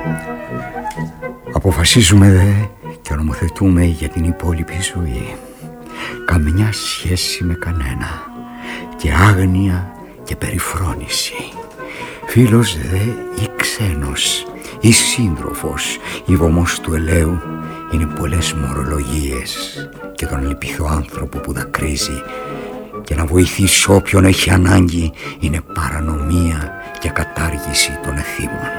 Αποφασίζουμε δε και νομοθετούμε για την υπόλοιπη ζωή. Καμιά σχέση με κανένα, και άγνοια και περιφρόνηση. Φίλος δε ή ξένος ή σύντροφος ή βωμός του ελαίου είναι πολλές μορολογίες και τον λυπηθό άνθρωπο που δακρύζει, και να βοηθήσει όποιον έχει ανάγκη είναι παρανομία και κατάργηση των εθήμων.